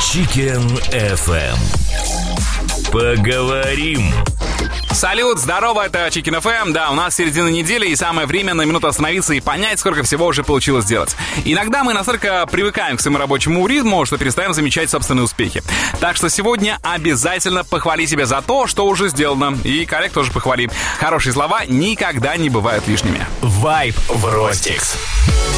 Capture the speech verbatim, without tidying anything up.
Chicken эф эм. Поговорим. Салют, здорово, это Chicken эф эм. Да, у нас середина недели, и самое время на минуту остановиться и понять, сколько всего уже получилось сделать. Иногда мы настолько привыкаем к своему рабочему ритму, что перестаем замечать собственные успехи. Так что сегодня обязательно похвали себя за то, что уже сделано. И коллег тоже похвали. Хорошие слова никогда не бывают лишними. Вайб в Ростикс.